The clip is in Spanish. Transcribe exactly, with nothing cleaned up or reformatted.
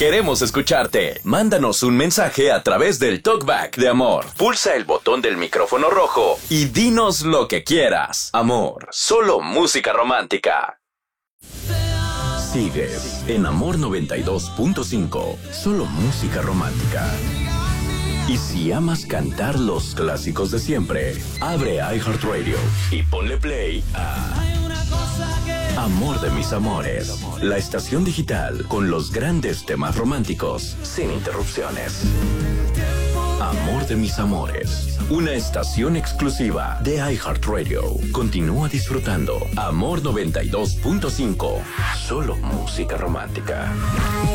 Queremos escucharte. Mándanos un mensaje a través del TalkBack de Amor. Pulsa el botón del micrófono rojo y dinos lo que quieras. Amor, solo música romántica. Sigues en Amor noventa y dos punto cinco, solo música romántica. Y si amas cantar los clásicos de siempre, abre iHeartRadio y ponle play a Amor de mis amores, la estación digital con los grandes temas románticos, sin interrupciones. Amor de mis amores, una estación exclusiva de iHeartRadio. Continúa disfrutando Amor noventa y dos punto cinco, solo música romántica.